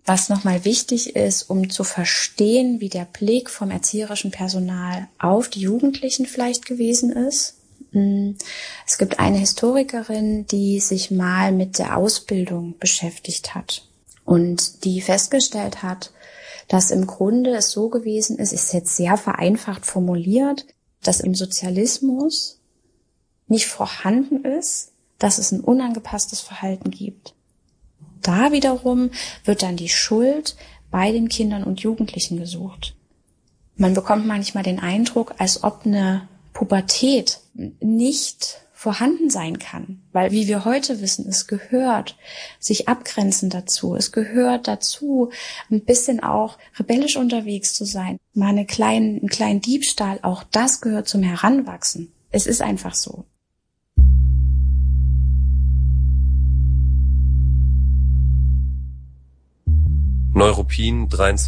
Was nochmal wichtig ist, um zu verstehen, wie der Blick vom erzieherischen Personal auf die Jugendlichen vielleicht gewesen ist. Es gibt eine Historikerin, die sich mal mit der Ausbildung beschäftigt hat und die festgestellt hat, dass im Grunde es so gewesen ist jetzt sehr vereinfacht formuliert, dass im Sozialismus nicht vorhanden ist, dass es ein unangepasstes Verhalten gibt. Da wiederum wird dann die Schuld bei den Kindern und Jugendlichen gesucht. Man bekommt manchmal den Eindruck, als ob eine Pubertät nicht vorhanden sein kann. Weil, wie wir heute wissen, es gehört sich abgrenzen dazu. Es gehört dazu, ein bisschen auch rebellisch unterwegs zu sein. Mal einen kleinen Diebstahl, auch das gehört zum Heranwachsen. Es ist einfach so. Neuruppin,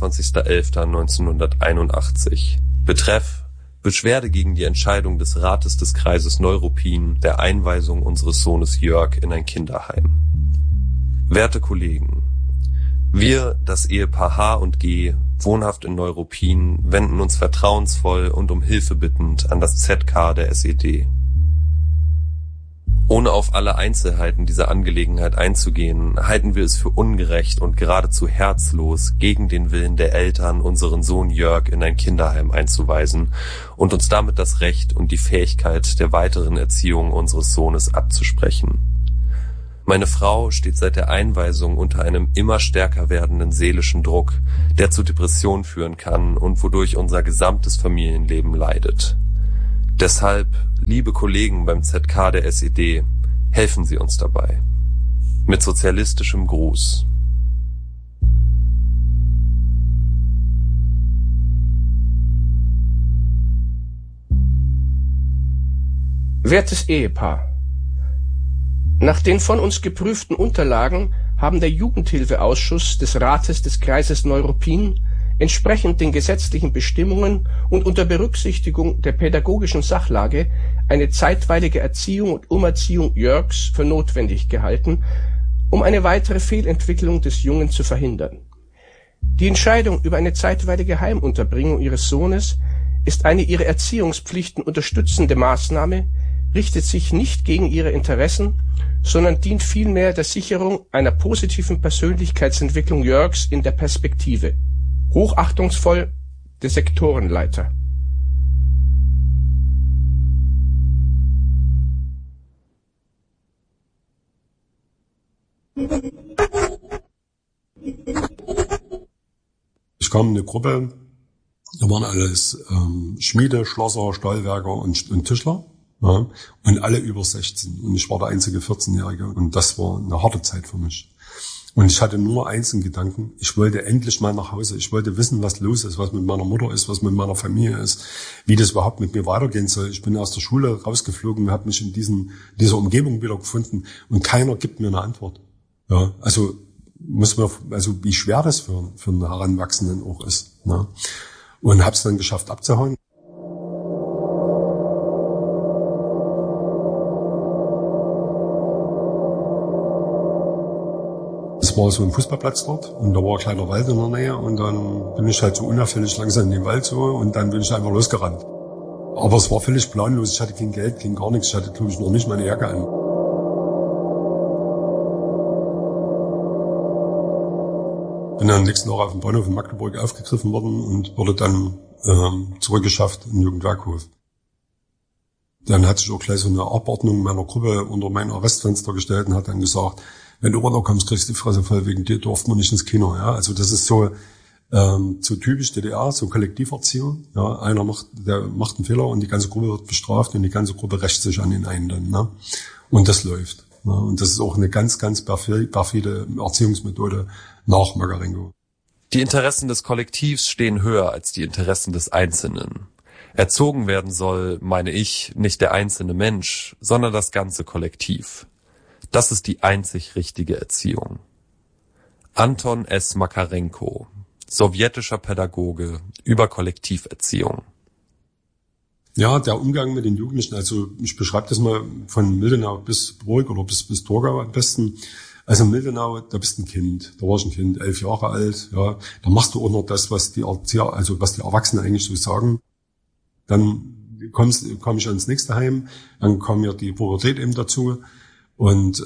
23.11.1981. Betreff: Beschwerde gegen die Entscheidung des Rates des Kreises Neuruppin der Einweisung unseres Sohnes Jörg in ein Kinderheim. Werte Kollegen, wir, das Ehepaar H und G, wohnhaft in Neuruppin, wenden uns vertrauensvoll und um Hilfe bittend an das ZK der SED. Ohne auf alle Einzelheiten dieser Angelegenheit einzugehen, halten wir es für ungerecht und geradezu herzlos, gegen den Willen der Eltern unseren Sohn Jörg in ein Kinderheim einzuweisen und uns damit das Recht und die Fähigkeit der weiteren Erziehung unseres Sohnes abzusprechen. Meine Frau steht seit der Einweisung unter einem immer stärker werdenden seelischen Druck, der zu Depressionen führen kann und wodurch unser gesamtes Familienleben leidet. Deshalb, liebe Kollegen beim ZK der SED, helfen Sie uns dabei. Mit sozialistischem Gruß. Wertes Ehepaar, nach den von uns geprüften Unterlagen haben der Jugendhilfeausschuss des Rates des Kreises Neuruppin entsprechend den gesetzlichen Bestimmungen und unter Berücksichtigung der pädagogischen Sachlage eine zeitweilige Erziehung und Umerziehung Jörgs für notwendig gehalten, um eine weitere Fehlentwicklung des Jungen zu verhindern. Die Entscheidung über eine zeitweilige Heimunterbringung ihres Sohnes ist eine ihre Erziehungspflichten unterstützende Maßnahme, richtet sich nicht gegen ihre Interessen, sondern dient vielmehr der Sicherung einer positiven Persönlichkeitsentwicklung Jörgs in der Perspektive. Hochachtungsvoll, der Sektorenleiter. Ich kam in eine Gruppe, da waren alles Schmiede, Schlosser, Stahlwerker und Tischler. Ja, und alle über 16. Und ich war der einzige 14-Jährige. Und das war eine harte Zeit für mich. Und ich hatte nur eins in Gedanken: Ich wollte endlich mal nach Hause. Ich wollte wissen, was los ist, was mit meiner Mutter ist, was mit meiner Familie ist, wie das überhaupt mit mir weitergehen soll. Ich bin aus der Schule rausgeflogen, habe mich in dieser Umgebung wieder gefunden und keiner gibt mir eine Antwort. Ja, also wie schwer das für einen Heranwachsenden auch ist. Ne? Und habe es dann geschafft abzuhauen. Es war so ein Fußballplatz dort und da war ein kleiner Wald in der Nähe und dann bin ich halt so unauffällig langsam in den Wald so und dann bin ich einfach losgerannt. Aber es war völlig planlos, ich hatte kein Geld, kein gar nichts, ich hatte glaube ich noch nicht meine Jacke an. Bin dann am nächsten Tag auf dem Bahnhof in Magdeburg aufgegriffen worden und wurde dann zurückgeschafft in den Jugendwerkhof. Dann hat sich auch gleich so eine Abordnung meiner Gruppe unter mein Arrestfenster gestellt und hat dann gesagt: Wenn du runterkommst, kriegst du die Fresse voll, wegen dir durften wir nicht ins Kino. Ja? Also das ist so typisch DDR, so Kollektiverziehung. Ja? Der macht einen Fehler und die ganze Gruppe wird bestraft und die ganze Gruppe rächt sich an ihn ein dann. Ne? Und das läuft. Ne? Und das ist auch eine ganz, ganz perfide Erziehungsmethode nach Magarenko. Die Interessen des Kollektivs stehen höher als die Interessen des Einzelnen. Erzogen werden soll, meine ich, nicht der einzelne Mensch, sondern das ganze Kollektiv. Das ist die einzig richtige Erziehung. Anton S. Makarenko, sowjetischer Pädagoge über Kollektiverziehung. Ja, der Umgang mit den Jugendlichen, also ich beschreibe das mal von Mildenau bis Burg oder bis Torgau am besten. Also in Mildenau, da bist du ein Kind, da war ich ein Kind, 11 Jahre alt, ja, da machst du auch noch das, was die Erzieher, also was die Erwachsenen eigentlich so sagen. Dann komm ich ans nächste Heim, dann kam ja die Pubertät eben dazu und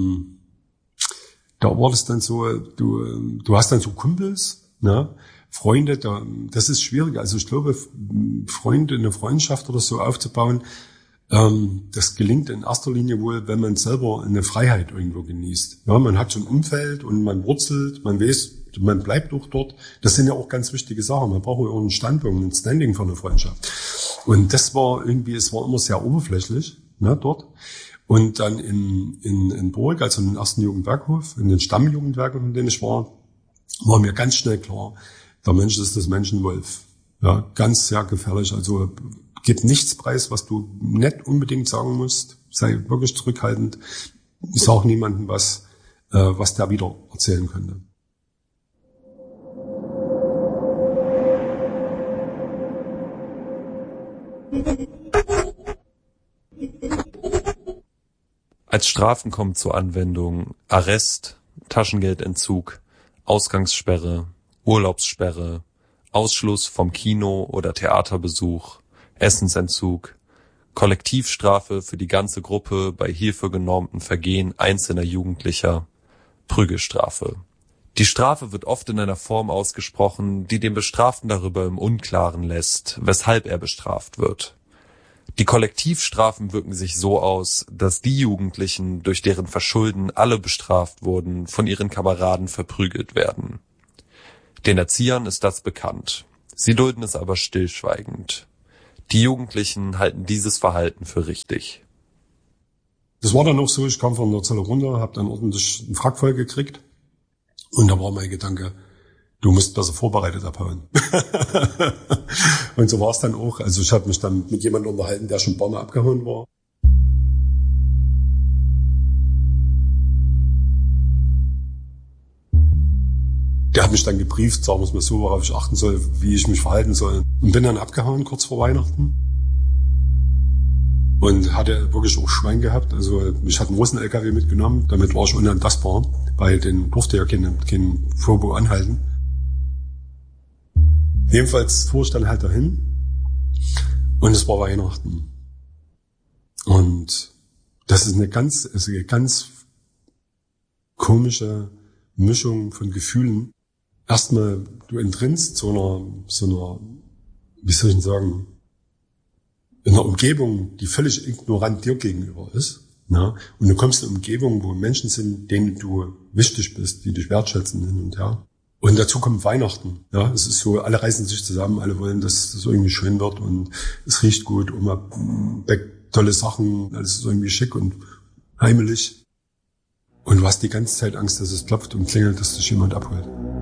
da war das dann so, du hast dann so Kumpels, ne, Freunde, das ist schwierig. Also ich glaube, Freunde, eine Freundschaft oder so aufzubauen, das gelingt in erster Linie wohl, wenn man selber eine Freiheit irgendwo genießt. Ja, man hat so ein Umfeld und man wurzelt, man weiß, man bleibt auch dort. Das sind ja auch ganz wichtige Sachen. Man braucht ja auch einen Standpunkt, ein Standing für eine Freundschaft. Und das war irgendwie, es war immer sehr oberflächlich, ne, dort. Und dann in Burg, also in den ersten Jugendwerkhof, in den Stammjugendwerken, in denen ich war mir ganz schnell klar, der Mensch ist das Menschenwolf. Ja, ganz sehr gefährlich. Also gib nichts preis, was du nicht unbedingt sagen musst. Sei wirklich zurückhaltend. Sag niemandem was der wieder erzählen könnte. Als Strafen kommen zur Anwendung Arrest, Taschengeldentzug, Ausgangssperre, Urlaubssperre, Ausschluss vom Kino- oder Theaterbesuch, Essensentzug, Kollektivstrafe für die ganze Gruppe bei hierfür genormten Vergehen einzelner Jugendlicher, Prügelstrafe. Die Strafe wird oft in einer Form ausgesprochen, die den Bestraften darüber im Unklaren lässt, weshalb er bestraft wird. Die Kollektivstrafen wirken sich so aus, dass die Jugendlichen, durch deren Verschulden alle bestraft wurden, von ihren Kameraden verprügelt werden. Den Erziehern ist das bekannt. Sie dulden es aber stillschweigend. Die Jugendlichen halten dieses Verhalten für richtig. Das war dann auch so, ich kam von der Zelle runter, habe dann ordentlich einen Frack voll gekriegt. Und da war mein Gedanke, du musst besser vorbereitet abhauen. Und so war es dann auch. Also ich habe mich dann mit jemandem unterhalten, der schon ein paar Mal abgehauen war. Der hat mich dann gebrieft, sagen wir es mal so, worauf ich achten soll, wie ich mich verhalten soll. Und bin dann abgehauen kurz vor Weihnachten. Und hatte wirklich auch Schwein gehabt. Also mich hat ein Russen-LKW mitgenommen. Damit war ich unantastbar, weil den durfte ja kein Fobo anhalten. Jedenfalls fuhr ich dann halt dahin. Und es war Weihnachten. Und das ist eine ganz komische Mischung von Gefühlen. Erstmal, du entrinnst so einer, wie soll ich denn sagen, in einer Umgebung, die völlig ignorant dir gegenüber ist. Ja? Und du kommst in eine Umgebung, wo Menschen sind, denen du wichtig bist, die dich wertschätzen hin und her. Und dazu kommt Weihnachten. Ja, es ist so, alle reißen sich zusammen, alle wollen, dass es irgendwie schön wird und es riecht gut, Oma backt tolle Sachen, alles ist irgendwie schick und heimelig. Und du hast die ganze Zeit Angst, dass es klopft und klingelt, dass dich jemand abholt.